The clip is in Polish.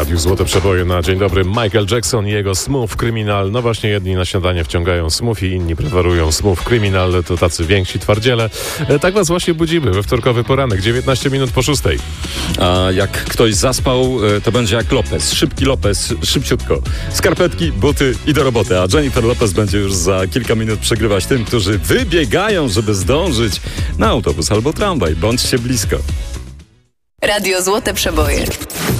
Radiu Złote Przeboje na dzień dobry. Michael Jackson i jego Smooth Criminal. No właśnie, jedni na śniadanie wciągają smoothie, inni preferują Smooth Criminal. To tacy więksi twardziele. Tak was właśnie budzimy we wtorkowy poranek, 19 minut po 6. A jak ktoś zaspał, to będzie jak Lopez. Szybki Lopez, szybciutko. Skarpetki, buty i do roboty. A Jennifer Lopez będzie już za kilka minut przegrywać tym, którzy wybiegają, żeby zdążyć na autobus albo tramwaj. Bądźcie blisko. Radio Złote Przeboje.